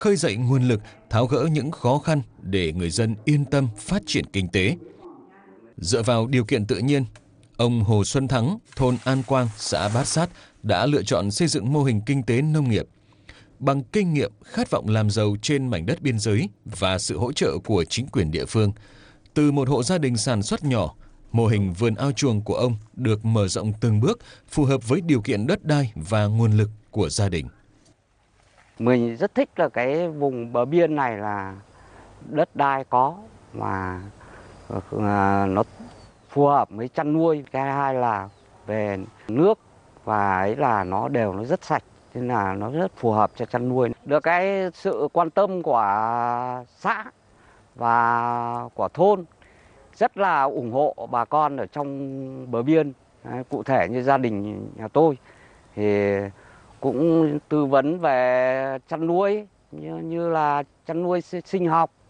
khơi dậy nguồn lực, tháo gỡ những khó khăn để người dân yên tâm phát triển kinh tế. Dựa vào điều kiện tự nhiên, ông Hồ Xuân Thắng, thôn An Quang, xã Bát Sát đã lựa chọn xây dựng mô hình kinh tế nông nghiệp. Bằng kinh nghiệm, khát vọng làm giàu trên mảnh đất biên giới và sự hỗ trợ của chính quyền địa phương, từ một hộ gia đình sản xuất nhỏ, mô hình vườn ao chuồng của ông được mở rộng từng bước, phù hợp với điều kiện đất đai và nguồn lực của gia đình. Mình rất thích là cái vùng bờ biên này là đất đai có mà nó phù hợp với chăn nuôi. Cái hai là về nước và ấy là nó rất sạch, nên là nó rất phù hợp cho chăn nuôi. Được cái sự quan tâm của xã và của thôn rất là ủng hộ bà con ở trong bờ biên. Đấy, cụ thể như gia đình nhà tôi thì cũng tư vấn về chăn nuôi như là chăn nuôi sinh học